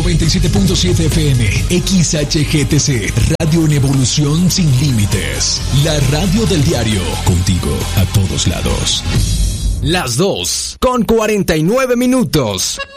97.7 FM, XHGTC, Radio en Evolución Sin Límites. La radio del diario, contigo a todos lados. Las 2:49.